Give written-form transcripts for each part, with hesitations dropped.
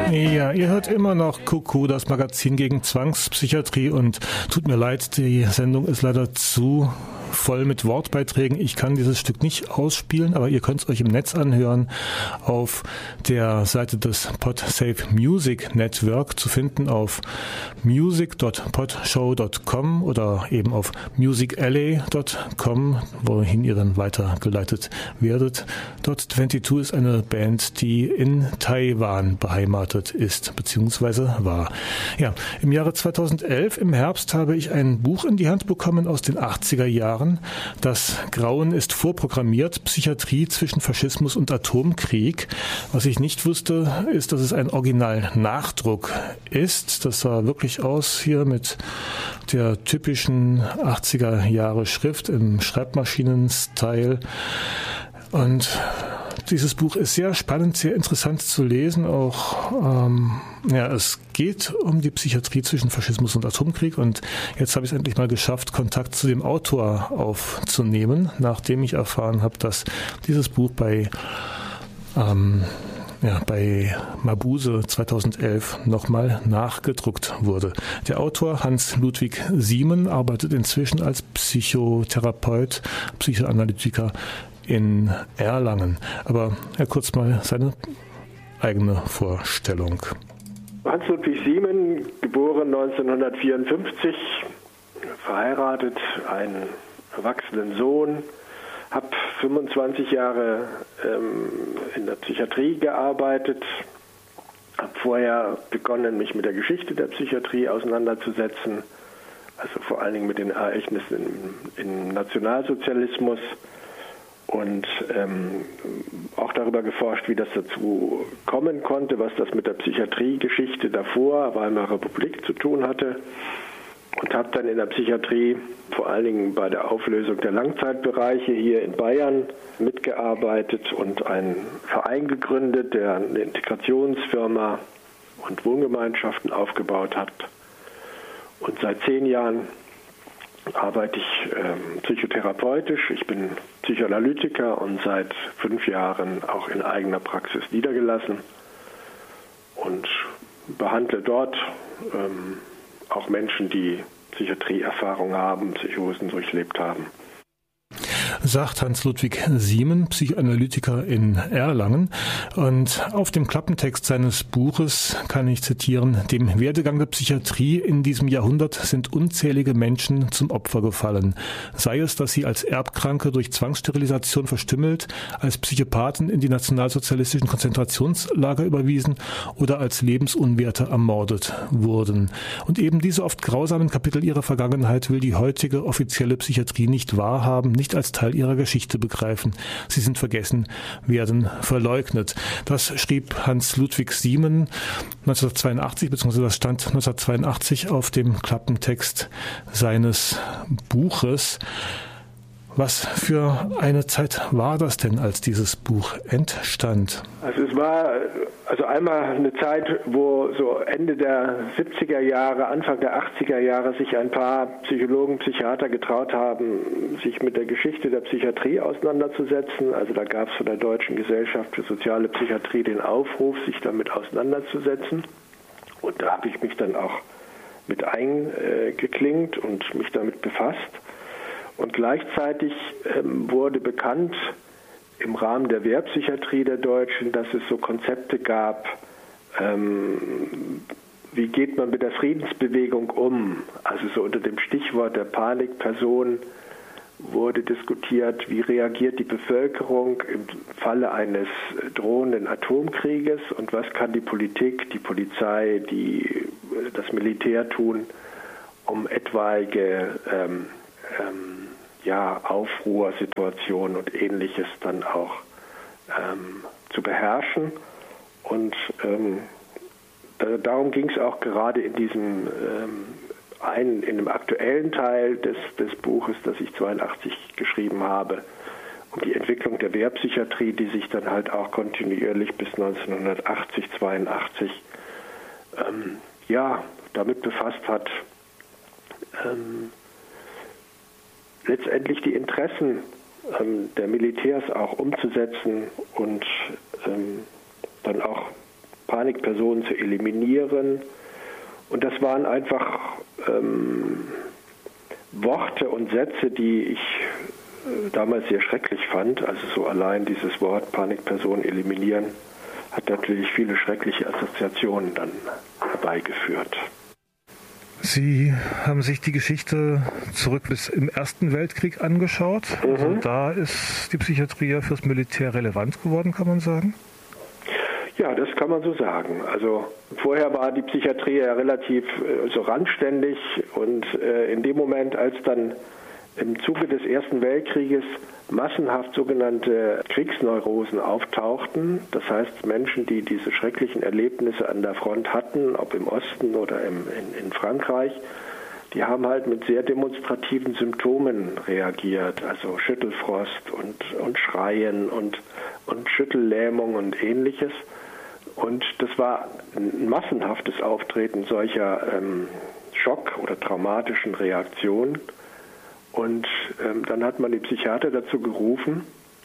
Ja, ihr hört immer noch Kuckuck, das Magazin gegen Zwangspsychiatrie, und tut mir leid, die Sendung ist leider zu voll mit Wortbeiträgen. Ich kann dieses Stück nicht ausspielen, aber ihr könnt es euch im Netz anhören auf der Seite des Podsafe Music Network, zu finden auf music.podshow.com oder eben auf musicalley.com, wohin ihr dann weitergeleitet werdet. Dot 22 ist eine Band, die in Taiwan beheimatet ist, beziehungsweise war. Ja, im Jahre 2011, im Herbst, habe ich ein Buch in die Hand bekommen aus den 80er Jahren. Das Grauen ist vorprogrammiert, Psychiatrie zwischen Faschismus und Atomkrieg. Was ich nicht wusste, ist, dass es ein Original-Nachdruck ist. Das sah wirklich aus hier mit der typischen 80er Jahre Schrift im Schreibmaschinen-Style. Und dieses Buch ist sehr spannend, sehr interessant zu lesen. Auch es geht um die Psychiatrie zwischen Faschismus und Atomkrieg. Und jetzt habe ich es endlich mal geschafft, Kontakt zu dem Autor aufzunehmen, nachdem ich erfahren habe, dass dieses Buch bei Mabuse 2011 nochmal nachgedruckt wurde. Der Autor Hans-Ludwig Siemen arbeitet inzwischen als Psychotherapeut, Psychoanalytiker in Erlangen. Aber Herr Kurz, mal seine eigene Vorstellung. Hans-Ludwig Siemen, geboren 1954, verheiratet, einen erwachsenen Sohn, habe 25 Jahre in der Psychiatrie gearbeitet, habe vorher begonnen, mich mit der Geschichte der Psychiatrie auseinanderzusetzen, also vor allen Dingen mit den Ereignissen im Nationalsozialismus, und auch darüber geforscht, wie das dazu kommen konnte, was das mit der Psychiatriegeschichte davor, Weimarer Republik, zu tun hatte. Und habe dann in der Psychiatrie, vor allen Dingen bei der Auflösung der Langzeitbereiche hier in Bayern, mitgearbeitet und einen Verein gegründet, der eine Integrationsfirma und Wohngemeinschaften aufgebaut hat. Und seit 10 Jahren arbeite ich psychotherapeutisch. Ich bin Psychoanalytiker und seit 5 Jahren auch in eigener Praxis niedergelassen und behandle dort auch Menschen, die Psychiatrieerfahrung haben, Psychosen durchlebt haben. Sagt Hans-Ludwig Siemen, Psychoanalytiker in Erlangen. Und auf dem Klappentext seines Buches kann ich zitieren: Dem Werdegang der Psychiatrie in diesem Jahrhundert sind unzählige Menschen zum Opfer gefallen. Sei es, dass sie als Erbkranke durch Zwangssterilisation verstümmelt, als Psychopathen in die nationalsozialistischen Konzentrationslager überwiesen oder als Lebensunwerte ermordet wurden. Und eben diese oft grausamen Kapitel ihrer Vergangenheit will die heutige offizielle Psychiatrie nicht wahrhaben, nicht als Teil ihrer Geschichte begreifen. Sie sind vergessen, werden verleugnet. Das schrieb Hans-Ludwig Siemen 1982, beziehungsweise das stand 1982 auf dem Klappentext seines Buches. Was für eine Zeit war das denn, als dieses Buch entstand? Also es war einmal eine Zeit, wo so Ende der 70er Jahre, Anfang der 80er Jahre sich ein paar Psychologen, Psychiater getraut haben, sich mit der Geschichte der Psychiatrie auseinanderzusetzen. Also da gab es von der Deutschen Gesellschaft für soziale Psychiatrie den Aufruf, sich damit auseinanderzusetzen. Und da habe ich mich dann auch mit eingeklinkt und mich damit befasst. Und gleichzeitig wurde bekannt im Rahmen der Wehrpsychiatrie der Deutschen, dass es so Konzepte gab, wie geht man mit der Friedensbewegung um? Also so unter dem Stichwort der Panikperson wurde diskutiert, wie reagiert die Bevölkerung im Falle eines drohenden Atomkrieges und was kann die Politik, die Polizei, das Militär tun, um etwaige Aufruhrsituationen und Ähnliches dann auch zu beherrschen. Und darum ging es auch gerade in diesem in dem aktuellen Teil des Buches, das ich 82 geschrieben habe, um die Entwicklung der Wehrpsychiatrie, die sich dann halt auch kontinuierlich bis 1980, 82 damit befasst hat, letztendlich die Interessen der Militärs auch umzusetzen und dann auch Panikpersonen zu eliminieren. Und das waren einfach Worte und Sätze, die ich damals sehr schrecklich fand. Also so allein dieses Wort Panikpersonen eliminieren hat natürlich viele schreckliche Assoziationen dann herbeigeführt. Sie haben sich die Geschichte zurück bis im Ersten Weltkrieg angeschaut. Also da ist die Psychiatrie ja fürs Militär relevant geworden, kann man sagen? Ja, das kann man so sagen. Also vorher war die Psychiatrie ja relativ so randständig und in dem Moment, als dann im Zuge des Ersten Weltkrieges massenhaft sogenannte Kriegsneurosen auftauchten, das heißt Menschen, die diese schrecklichen Erlebnisse an der Front hatten, ob im Osten oder in Frankreich, die haben halt mit sehr demonstrativen Symptomen reagiert, also Schüttelfrost und Schreien und Schüttellähmung und Ähnliches. Und das war ein massenhaftes Auftreten solcher Schock- oder traumatischen Reaktionen. Und dann hat man die Psychiater dazu gerufen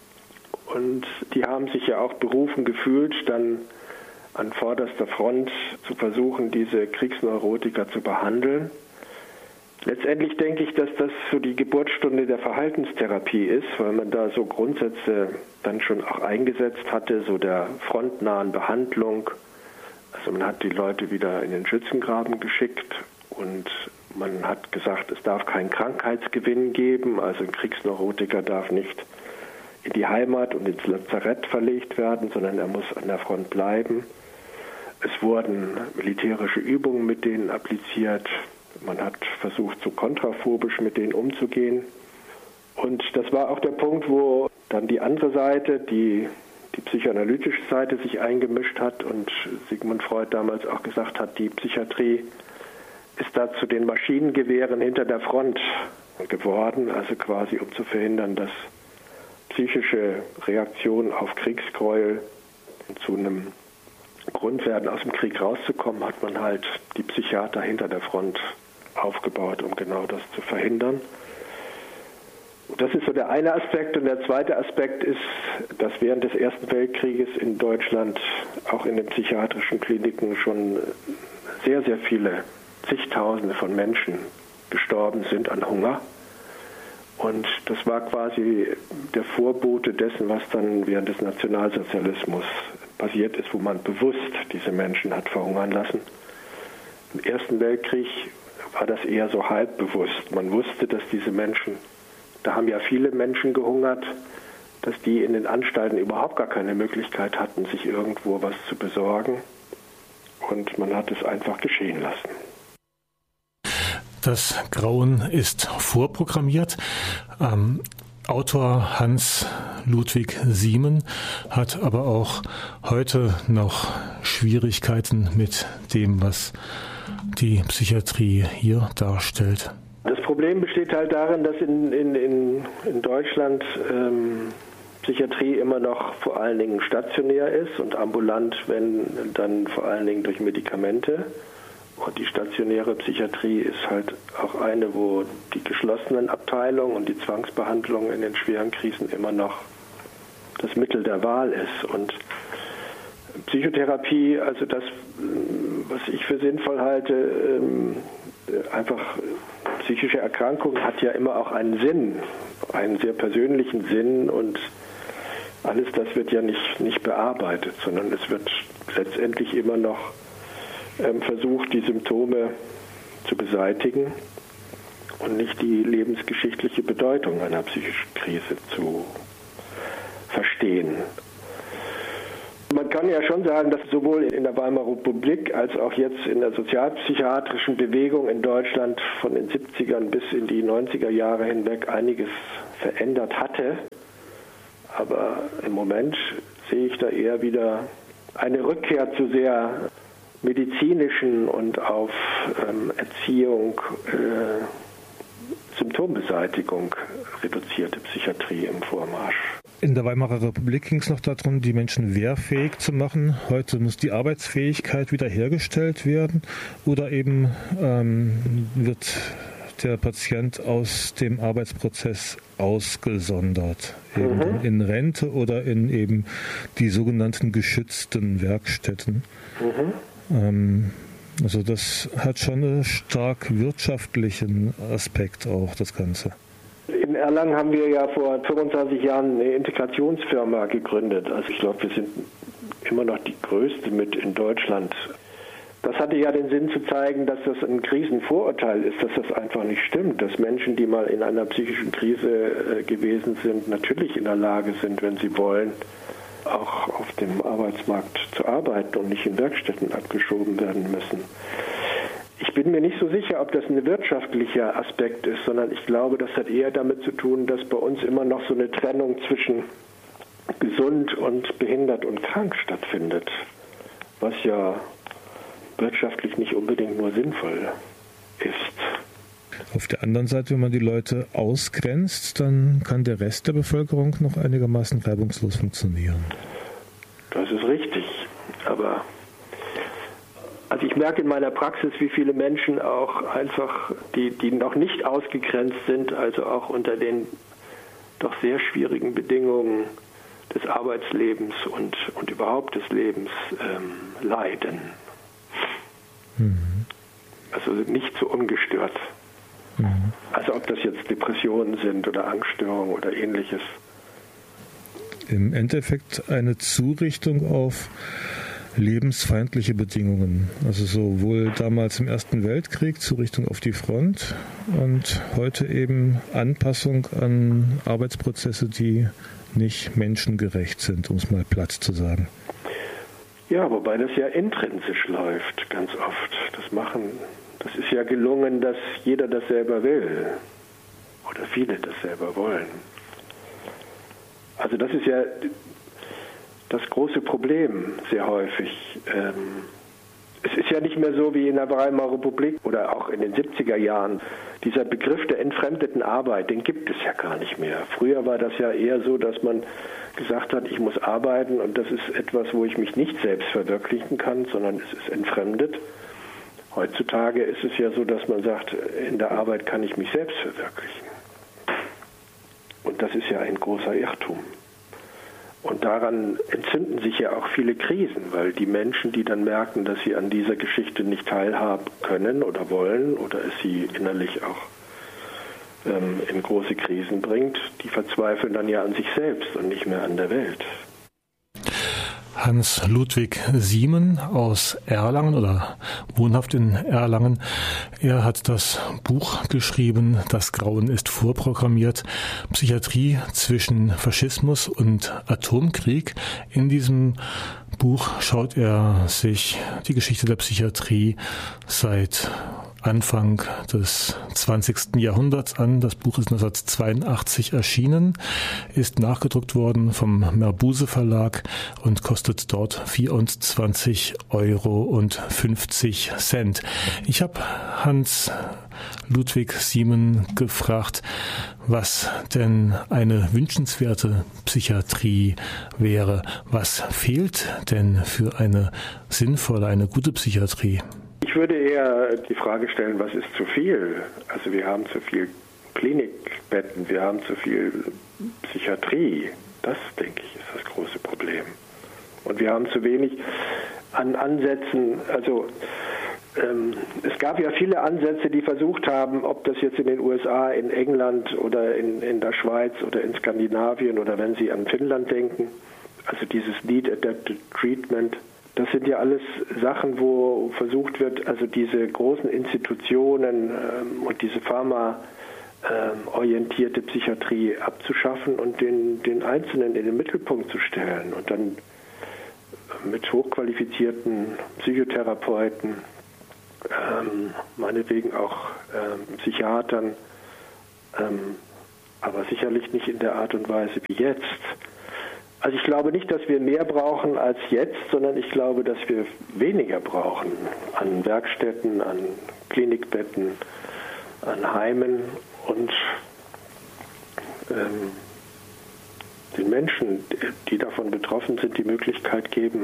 und die haben sich ja auch berufen gefühlt, dann an vorderster Front zu versuchen, diese Kriegsneurotiker zu behandeln. Letztendlich denke ich, dass das so die Geburtsstunde der Verhaltenstherapie ist, weil man da so Grundsätze dann schon auch eingesetzt hatte, so der frontnahen Behandlung. Also man hat die Leute wieder in den Schützengraben geschickt und man hat gesagt, es darf keinen Krankheitsgewinn geben, also ein Kriegsneurotiker darf nicht in die Heimat und ins Lazarett verlegt werden, sondern er muss an der Front bleiben. Es wurden militärische Übungen mit denen appliziert. Man hat versucht, so kontraphobisch mit denen umzugehen. Und das war auch der Punkt, wo dann die andere Seite, die psychoanalytische Seite, sich eingemischt hat und Sigmund Freud damals auch gesagt hat, die Psychiatrie ist da zu den Maschinengewehren hinter der Front geworden, also quasi um zu verhindern, dass psychische Reaktionen auf Kriegsgräuel zu einem Grund werden, aus dem Krieg rauszukommen, hat man halt die Psychiater hinter der Front aufgebaut, um genau das zu verhindern. Das ist so der eine Aspekt. Und der zweite Aspekt ist, dass während des Ersten Weltkrieges in Deutschland auch in den psychiatrischen Kliniken schon sehr, sehr viele zigtausende von Menschen gestorben sind an Hunger. Und das war quasi der Vorbote dessen, was dann während des Nationalsozialismus passiert ist, wo man bewusst diese Menschen hat verhungern lassen. Im Ersten Weltkrieg war das eher so halbbewusst. Man wusste, dass diese Menschen, da haben ja viele Menschen gehungert, dass die in den Anstalten überhaupt gar keine Möglichkeit hatten, sich irgendwo was zu besorgen. Und man hat es einfach geschehen lassen. Das Grauen ist vorprogrammiert. Autor Hans Ludwig Siemen hat aber auch heute noch Schwierigkeiten mit dem, was die Psychiatrie hier darstellt. Das Problem besteht halt darin, dass in Deutschland Psychiatrie immer noch vor allen Dingen stationär ist und ambulant, wenn dann vor allen Dingen durch Medikamente. Und die stationäre Psychiatrie ist halt auch eine, wo die geschlossenen Abteilungen und die Zwangsbehandlung in den schweren Krisen immer noch das Mittel der Wahl ist. Und Psychotherapie, also das, was ich für sinnvoll halte, einfach psychische Erkrankung hat ja immer auch einen Sinn, einen sehr persönlichen Sinn, und alles das wird ja nicht bearbeitet, sondern es wird letztendlich immer noch versucht, die Symptome zu beseitigen und nicht die lebensgeschichtliche Bedeutung einer psychischen Krise zu verstehen. Man kann ja schon sagen, dass sowohl in der Weimarer Republik als auch jetzt in der sozialpsychiatrischen Bewegung in Deutschland von den 70ern bis in die 90er Jahre hinweg einiges verändert hatte. Aber im Moment sehe ich da eher wieder eine Rückkehr zu sehr medizinischen und auf Erziehung, Symptombeseitigung reduzierte Psychiatrie im Vormarsch. In der Weimarer Republik ging es noch darum, die Menschen wehrfähig zu machen. Heute muss die Arbeitsfähigkeit wiederhergestellt werden, oder eben wird der Patient aus dem Arbeitsprozess ausgesondert, eben in Rente oder in eben die sogenannten geschützten Werkstätten. Also das hat schon einen stark wirtschaftlichen Aspekt auch, das Ganze. In Erlangen haben wir ja vor 25 Jahren eine Integrationsfirma gegründet. Also ich glaube, wir sind immer noch die größte mit in Deutschland. Das hatte ja den Sinn zu zeigen, dass das ein Krisenvorurteil ist, dass das einfach nicht stimmt, dass Menschen, die mal in einer psychischen Krise gewesen sind, natürlich in der Lage sind, wenn sie wollen, auch auf dem Arbeitsmarkt zu arbeiten und nicht in Werkstätten abgeschoben werden müssen. Ich bin mir nicht so sicher, ob das ein wirtschaftlicher Aspekt ist, sondern ich glaube, das hat eher damit zu tun, dass bei uns immer noch so eine Trennung zwischen gesund und behindert und krank stattfindet, was ja wirtschaftlich nicht unbedingt nur sinnvoll ist. Auf der anderen Seite, wenn man die Leute ausgrenzt, dann kann der Rest der Bevölkerung noch einigermaßen reibungslos funktionieren. Das ist richtig, aber also ich merke in meiner Praxis, wie viele Menschen auch einfach, die noch nicht ausgegrenzt sind, also auch unter den doch sehr schwierigen Bedingungen des Arbeitslebens und überhaupt des Lebens leiden. Also nicht so ungestört. Also ob das jetzt Depressionen sind oder Angststörungen oder ähnliches. Im Endeffekt eine Zurichtung auf lebensfeindliche Bedingungen. Also sowohl damals im Ersten Weltkrieg Zurichtung auf die Front und heute eben Anpassung an Arbeitsprozesse, die nicht menschengerecht sind, um es mal platt zu sagen. Ja, wobei das ja intrinsisch läuft, ganz oft. Das ist ja gelungen, dass jeder das selber will. Oder viele das selber wollen. Also das ist ja das große Problem sehr häufig. Es ist ja nicht mehr so wie in der Weimarer Republik oder auch in den 70er Jahren. Dieser Begriff der entfremdeten Arbeit, den gibt es ja gar nicht mehr. Früher war das ja eher so, dass man gesagt hat, ich muss arbeiten und das ist etwas, wo ich mich nicht selbst verwirklichen kann, sondern es ist entfremdet. Heutzutage ist es ja so, dass man sagt, in der Arbeit kann ich mich selbst verwirklichen. Und das ist ja ein großer Irrtum. Und daran entzünden sich ja auch viele Krisen, weil die Menschen, die dann merken, dass sie an dieser Geschichte nicht teilhaben können oder wollen oder es sie innerlich auch in große Krisen bringt, die verzweifeln dann ja an sich selbst und nicht mehr an der Welt. Hans-Ludwig Siemen aus Erlangen oder wohnhaft in Erlangen. Er hat das Buch geschrieben, Das Grauen ist vorprogrammiert, Psychiatrie zwischen Faschismus und Atomkrieg. In diesem Buch schaut er sich die Geschichte der Psychiatrie seit Anfang des 20. Jahrhunderts an. Das Buch ist 1982 erschienen, ist nachgedruckt worden vom Merbuse Verlag und kostet dort 24,50 €. Ich habe Hans-Ludwig Siemen gefragt, was denn eine wünschenswerte Psychiatrie wäre. Was fehlt denn für eine sinnvolle, eine gute Psychiatrie? Ich würde eher die Frage stellen, was ist zu viel? Also wir haben zu viel Klinikbetten, wir haben zu viel Psychiatrie. Das, denke ich, ist das große Problem. Und wir haben zu wenig an Ansätzen. Also es gab ja viele Ansätze, die versucht haben, ob das jetzt in den USA, in England oder in der Schweiz oder in Skandinavien oder wenn Sie an Finnland denken, also dieses Need Adapted Treatment. Das sind ja alles Sachen, wo versucht wird, also diese großen Institutionen und diese pharmaorientierte Psychiatrie abzuschaffen und den Einzelnen in den Mittelpunkt zu stellen und dann mit hochqualifizierten Psychotherapeuten, meinetwegen auch Psychiatern, aber sicherlich nicht in der Art und Weise wie jetzt. Also ich glaube nicht, dass wir mehr brauchen als jetzt, sondern ich glaube, dass wir weniger brauchen an Werkstätten, an Klinikbetten, an Heimen und den Menschen, die davon betroffen sind, die Möglichkeit geben,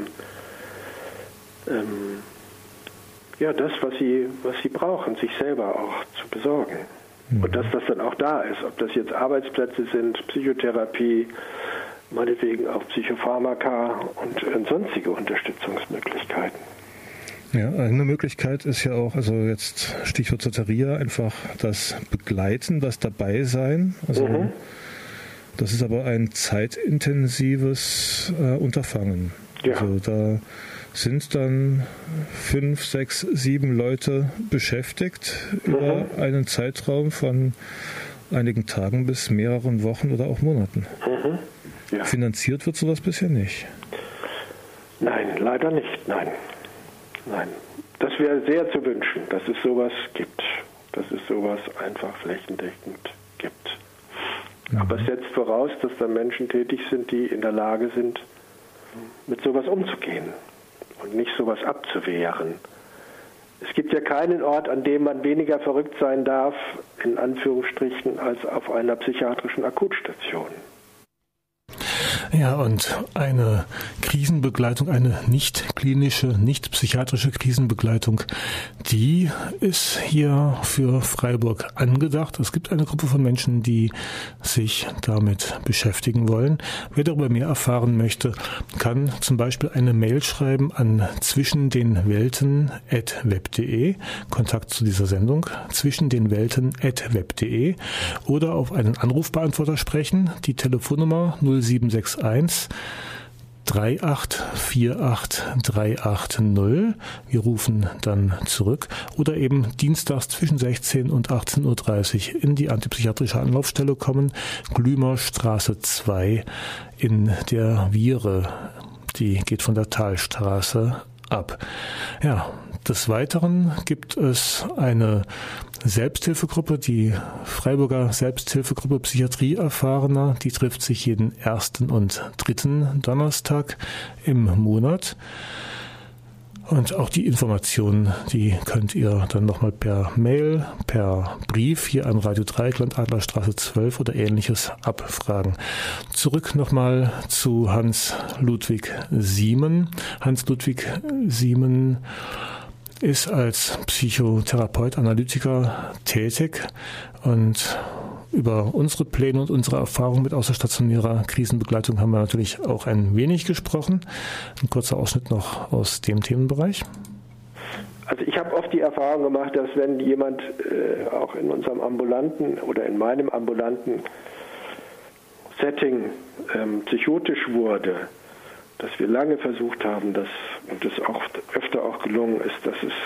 das, was sie brauchen, sich selber auch zu besorgen. Und dass das dann auch da ist, ob das jetzt Arbeitsplätze sind, Psychotherapie, meinetwegen auch Psychopharmaka und sonstige Unterstützungsmöglichkeiten. Ja, eine Möglichkeit ist ja auch, also jetzt Stichwort Soteria, einfach das Begleiten, das Dabeisein. Also das ist aber ein zeitintensives Unterfangen. Ja. Also da sind dann 5, 6, 7 Leute beschäftigt über einen Zeitraum von einigen Tagen bis mehreren Wochen oder auch Monaten. Ja. Finanziert wird sowas bisher nicht. Nein, leider nicht, nein. Das wäre sehr zu wünschen, dass es sowas gibt, dass es sowas einfach flächendeckend gibt. Aber es setzt voraus, dass da Menschen tätig sind, die in der Lage sind, mit sowas umzugehen und nicht sowas abzuwehren. Es gibt ja keinen Ort, an dem man weniger verrückt sein darf, in Anführungsstrichen, als auf einer psychiatrischen Akutstation. Ja, und eine Krisenbegleitung, eine nicht klinische, nicht psychiatrische Krisenbegleitung, die ist hier für Freiburg angedacht. Es gibt eine Gruppe von Menschen, die sich damit beschäftigen wollen. Wer darüber mehr erfahren möchte, kann zum Beispiel eine Mail schreiben an zwischendenwelten@web.de, Kontakt zu dieser Sendung, zwischendenwelten@web.de, oder auf einen Anrufbeantworter sprechen, die Telefonnummer 0761 3848 380. Wir rufen dann zurück oder eben dienstags zwischen 16 und 18.30 Uhr in die antipsychiatrische Anlaufstelle kommen, Glümerstraße 2 in der Viere. Die geht von der Talstraße ab. Ja, des Weiteren gibt es eine Selbsthilfegruppe, die Freiburger Selbsthilfegruppe Psychiatrie Erfahrener, die trifft sich jeden 1. und 3. Donnerstag im Monat. Und auch die Informationen, die könnt ihr dann nochmal per Mail, per Brief hier an Radio Dreieckland, Adlerstraße 12 oder ähnliches abfragen. Zurück nochmal zu Hans-Ludwig Siemen. Hans-Ludwig Siemen ist als Psychotherapeut, Analytiker tätig und über unsere Pläne und unsere Erfahrungen mit außerstationärer Krisenbegleitung haben wir natürlich auch ein wenig gesprochen. Ein kurzer Ausschnitt noch aus dem Themenbereich. Also ich habe oft die Erfahrung gemacht, dass wenn jemand auch in unserem ambulanten oder in meinem ambulanten Setting psychotisch wurde, dass wir lange versucht haben, und es auch öfter auch gelungen ist, dass es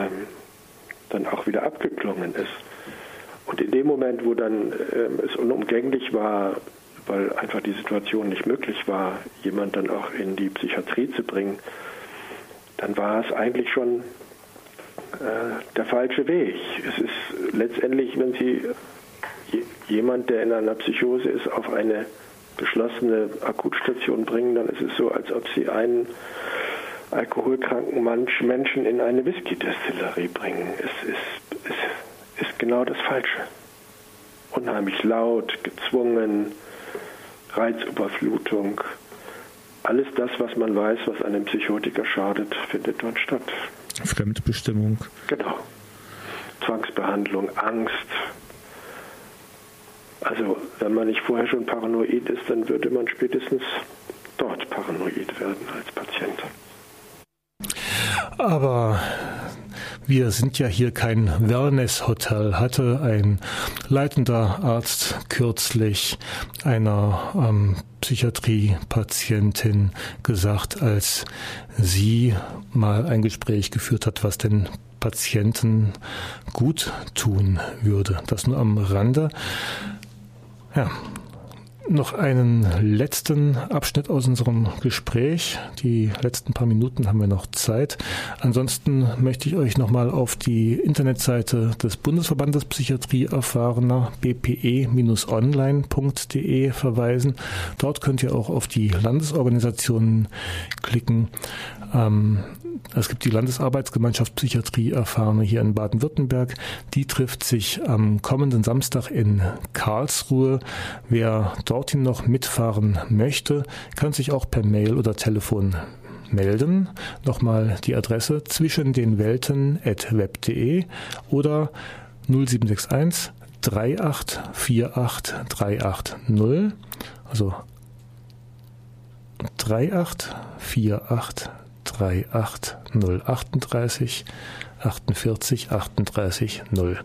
dann auch wieder abgeklungen ist. Und in dem Moment, wo dann es unumgänglich war, weil einfach die Situation nicht möglich war, jemand dann auch in die Psychiatrie zu bringen, dann war es eigentlich schon der falsche Weg. Es ist letztendlich, wenn Sie jemand, der in einer Psychose ist, auf eine geschlossene Akutstation bringen, dann ist es so, als ob Sie einen alkoholkranken Menschen in eine Whisky-Destillerie bringen. Es ist genau das Falsche. Unheimlich laut, gezwungen, Reizüberflutung. Alles das, was man weiß, was einem Psychotiker schadet, findet dort statt. Fremdbestimmung. Genau. Zwangsbehandlung, Angst. Also, wenn man nicht vorher schon paranoid ist, dann würde man spätestens dort paranoid werden als Patient. Aber wir sind ja hier kein Wellness-Hotel, hatte ein leitender Arzt kürzlich einer Psychiatrie-Patientin gesagt, als sie mal ein Gespräch geführt hat, was den Patienten gut tun würde. Das nur am Rande. Ja, noch einen letzten Abschnitt aus unserem Gespräch. Die letzten paar Minuten haben wir noch Zeit. Ansonsten möchte ich euch nochmal auf die Internetseite des Bundesverbandes Psychiatrie Erfahrener bpe-online.de verweisen. Dort könnt ihr auch auf die Landesorganisationen klicken. Es gibt die Landesarbeitsgemeinschaft Psychiatrie Erfahrener hier in Baden-Württemberg. Die trifft sich am kommenden Samstag in Karlsruhe. Wer dorthin noch mitfahren möchte, kann sich auch per Mail oder Telefon melden. Nochmal die Adresse zwischendenwelten@web.de oder 0761 3848380, also 384838038 48 38 0.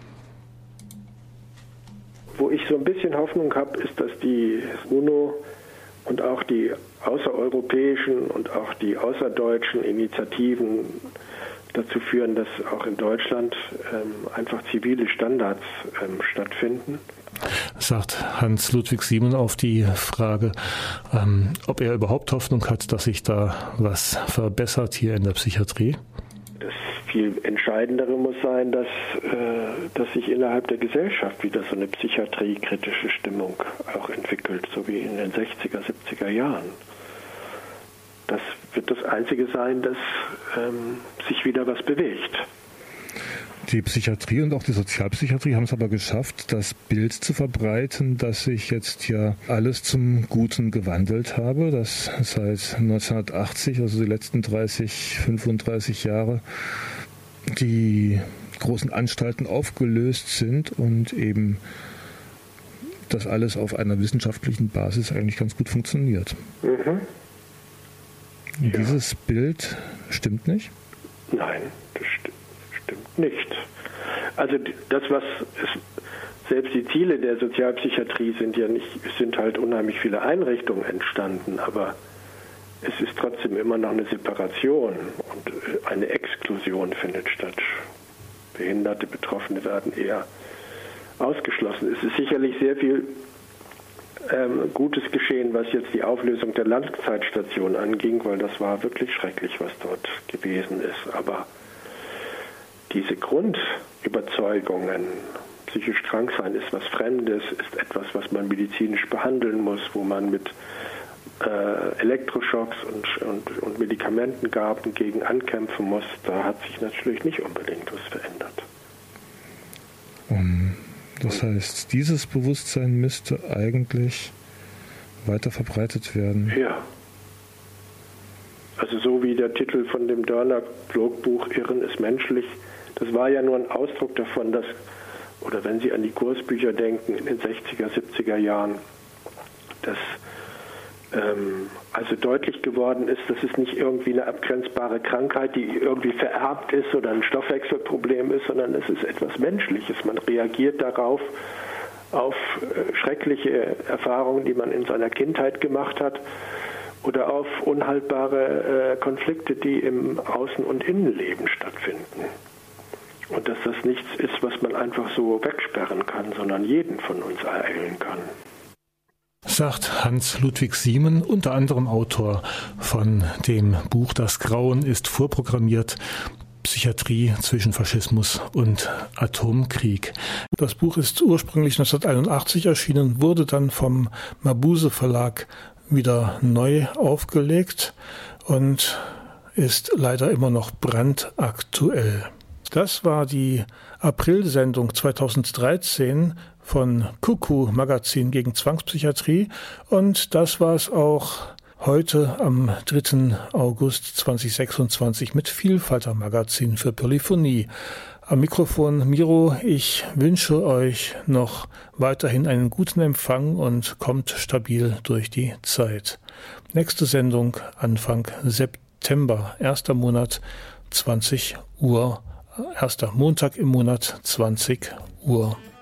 Wo ich so ein bisschen Hoffnung habe, ist, dass die UNO und auch die außereuropäischen und auch die außerdeutschen Initiativen dazu führen, dass auch in Deutschland einfach zivile Standards stattfinden. Sagt Hans-Ludwig Siemen auf die Frage, ob er überhaupt Hoffnung hat, dass sich da was verbessert hier in der Psychiatrie. Das viel Entscheidendere muss sein, dass sich innerhalb der Gesellschaft wieder so eine psychiatriekritische Stimmung auch entwickelt, so wie in den 60er, 70er Jahren. Das wird das Einzige sein, dass sich wieder was bewegt. Die Psychiatrie und auch die Sozialpsychiatrie haben es aber geschafft, das Bild zu verbreiten, dass sich jetzt ja alles zum Guten gewandelt habe, dass seit 1980, also die letzten 30, 35 Jahre, die großen Anstalten aufgelöst sind und eben das alles auf einer wissenschaftlichen Basis eigentlich ganz gut funktioniert. Mhm. Ja. Dieses Bild stimmt nicht? Nein, das stimmt nicht. Also das, was selbst die Ziele der Sozialpsychiatrie sind halt unheimlich viele Einrichtungen entstanden, aber es ist trotzdem immer noch eine Separation und eine Exklusion findet statt. Behinderte, Betroffene werden eher ausgeschlossen. Es ist sicherlich sehr viel Gutes geschehen, was jetzt die Auflösung der Langzeitstation anging, weil das war wirklich schrecklich, was dort gewesen ist. Aber diese Grundüberzeugungen, psychisch krank sein ist was Fremdes, ist etwas, was man medizinisch behandeln muss, wo man mit Elektroschocks und Medikamentengaben gegen ankämpfen muss, da hat sich natürlich nicht unbedingt was verändert. Das heißt, dieses Bewusstsein müsste eigentlich weiter verbreitet werden. Ja. Also so wie der Titel von dem Dörner-Blogbuch Irren ist menschlich, das war ja nur ein Ausdruck davon, dass, oder wenn Sie an die Kursbücher denken, in den 60er, 70er Jahren, dass also deutlich geworden ist, dass es nicht irgendwie eine abgrenzbare Krankheit, die irgendwie vererbt ist oder ein Stoffwechselproblem ist, sondern es ist etwas Menschliches. Man reagiert darauf, auf schreckliche Erfahrungen, die man in seiner Kindheit gemacht hat oder auf unhaltbare Konflikte, die im Außen- und Innenleben stattfinden. Und dass das nichts ist, was man einfach so wegsperren kann, sondern jeden von uns ereilen kann. Sagt Hans-Ludwig Siemen, unter anderem Autor von dem Buch Das Grauen ist vorprogrammiert, Psychiatrie zwischen Faschismus und Atomkrieg. Das Buch ist ursprünglich 1981 erschienen, wurde dann vom Mabuse Verlag wieder neu aufgelegt und ist leider immer noch brandaktuell. Das war die April-Sendung 2013 von Kuku Magazin gegen Zwangspsychiatrie und das war es auch heute am 3. August 2026 mit Vielfalter Magazin für Polyphonie. Am Mikrofon Miro, ich wünsche euch noch weiterhin einen guten Empfang und kommt stabil durch die Zeit. Nächste Sendung Anfang September, 1. Monat 20 Uhr, 1. Montag im Monat 20 Uhr.